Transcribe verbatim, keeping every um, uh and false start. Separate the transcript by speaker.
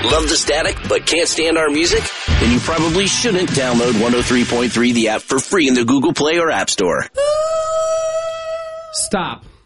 Speaker 1: Love the static but can't stand our music? Then you probably shouldn't download one oh three point three, the app, for free in the Google Play or App Store.
Speaker 2: Stop.